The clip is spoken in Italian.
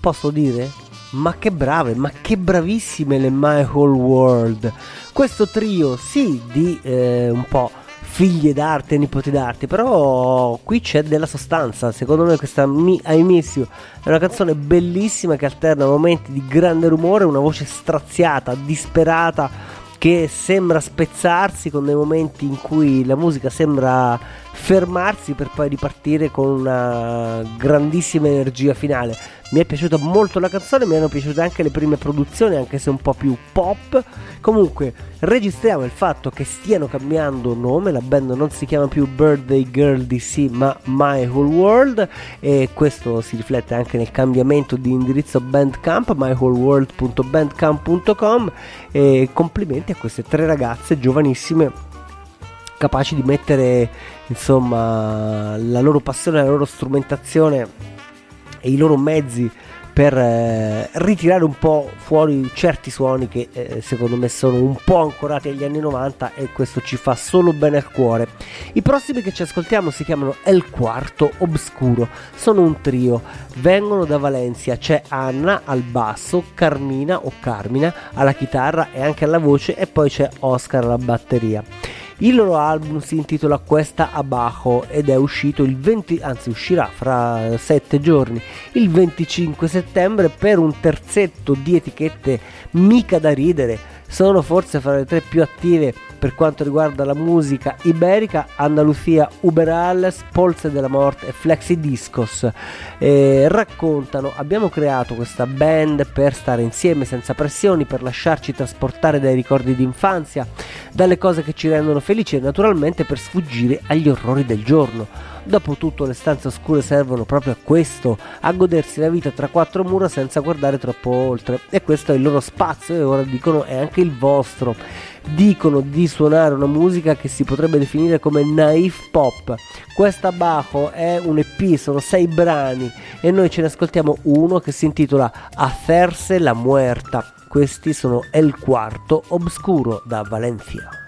posso dire? Ma che brave, ma che bravissime le My Whole World. Questo trio, sì, di un po' figlie d'arte, nipoti d'arte, però qui c'è della sostanza. Secondo me questa I Miss You è una canzone bellissima che alterna momenti di grande rumore, una voce straziata, disperata, che sembra spezzarsi, con dei momenti in cui la musica sembra fermarsi per poi ripartire con una grandissima energia finale. Mi è piaciuta molto la canzone, mi hanno piaciute anche le prime produzioni, anche se un po' più pop. Comunque registriamo il fatto che stiano cambiando nome, la band non si chiama più Birthday Girl DC ma My Whole World, e questo si riflette anche nel cambiamento di indirizzo Bandcamp, mywholeworld.bandcamp.com, e complimenti a queste tre ragazze giovanissime, capaci di mettere insomma la loro passione, la loro strumentazione e i loro mezzi per ritirare un po' fuori certi suoni che secondo me sono un po' ancorati agli anni 90, e questo ci fa solo bene al cuore. I prossimi che ci ascoltiamo si chiamano El Quarto Obscuro, sono un trio, vengono da Valencia, c'è Anna al basso, Carmina o Carmina alla chitarra e anche alla voce, e poi c'è Oscar alla batteria. Il loro album si intitola Cuesta Abajo ed è uscito uscirà fra 7 giorni, il 25 settembre, per un terzetto di etichette mica da ridere. Sono forse fra le tre più attive per quanto riguarda la musica iberica: Andalucía, Uberales, Polse de la Morte e Flexi Discos. Raccontano: abbiamo creato questa band per stare insieme senza pressioni, per lasciarci trasportare dai ricordi d'infanzia, dalle cose che ci rendono felici, e naturalmente per sfuggire agli orrori del giorno. Dopotutto le stanze oscure servono proprio a questo, a godersi la vita tra quattro mura senza guardare troppo oltre, e questo è il loro spazio, e ora dicono è anche il vostro. Dicono di suonare una musica che si potrebbe definire come naif pop. Questa Bajo è un EP, sono 6 brani, e noi ce ne ascoltiamo uno che si intitola Hacerse la Muerta. Questi sono El Quarto Obscuro da Valencia.